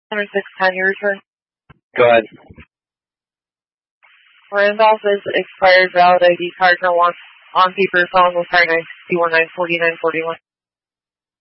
610, your return. Go ahead. Randolph is expired valid ID card, no on paper, phone with car 961 949 41.